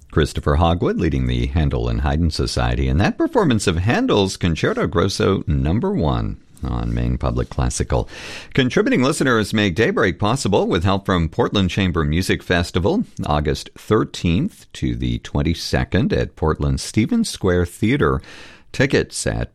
Christopher Hogwood leading the Handel and Haydn Society, and that performance of Handel's Concerto Grosso No. 1 on Maine Public Classical. Contributing listeners make Daybreak possible with help from Portland Chamber Music Festival, August 13th to the 22nd at Portland Stevens Square Theater. Tickets at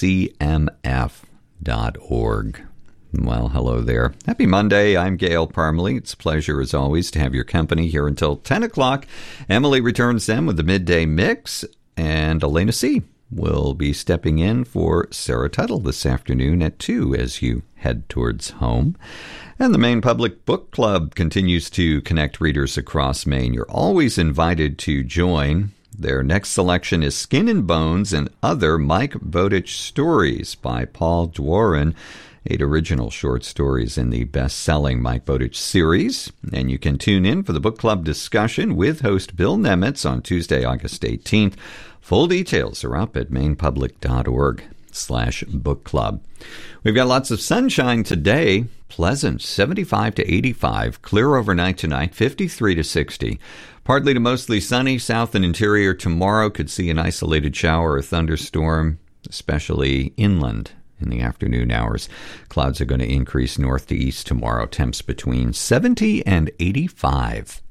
pcmf.org. Well, hello there. Happy Monday. I'm Gail Parmalee. It's a pleasure, as always, to have your company here until 10 o'clock. Emily returns then with the midday mix, and Elena C. will be stepping in for Sarah Tuttle this afternoon at 2 as you head towards home. And the Maine Public Book Club continues to connect readers across Maine. You're always invited to join. Their next selection is Skin and Bones and Other Mike Bowditch Stories by Paul Dworin. 8 original short stories in the best-selling Mike Bowditch series. And you can tune in for the book club discussion with host Bill Nemitz on Tuesday, August 18th. Full details are up at mainepublic.org/book club. We've got lots of sunshine today. Pleasant, 75 to 85. Clear overnight tonight, 53 to 60. Partly to mostly sunny. South and interior tomorrow could see an isolated shower or thunderstorm, especially inland in the afternoon hours. Clouds are going to increase north to east tomorrow. Temps between 70 and 85.